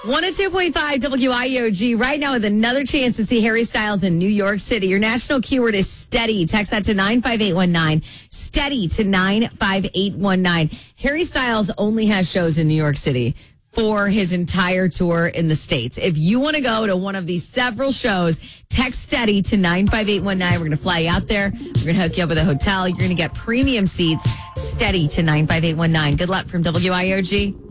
102.5 WIOG right now with another chance to see Harry Styles in New York City. Your national keyword is steady. Text that to 95819. Steady to 95819. Harry Styles only has shows in New York City for his entire tour in the States. If you want to go to one of these several shows, text steady to 95819. We're going to fly you out there. We're going to hook you up with a hotel. You're going to get premium seats. Steady to 95819. Good luck from WIOG.